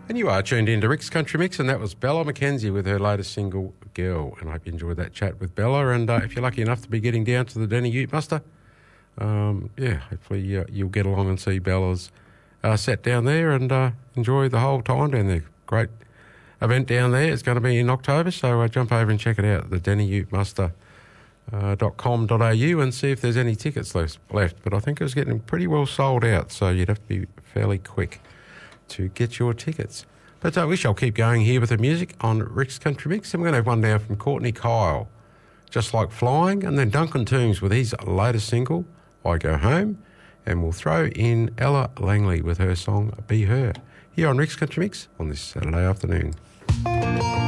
And you are tuned into Rick's Country Mix, and that was Bella McKenzie with her latest single, Girl. And I hope you enjoyed that chat with Bella. And if you're lucky enough to be getting down to the Denny Ute Muster, hopefully you'll get along and see Bella's set down there and enjoy the whole time down there. Great event down there. It's going to be in October, so jump over and check it out, the dennyutemuster.com.au, and see if there's any tickets left. But I think it was getting pretty well sold out, so you'd have to be fairly quick to get your tickets. But we shall keep going here with the music on Rick's Country Mix, and we're going to have one now from Courtney Kyle, Just Like Flying, and then Duncan Toombs with his latest single, I Go Home, and we'll throw in Ella Langley with her song Be Her, here on Rick's Country Mix on this Saturday afternoon.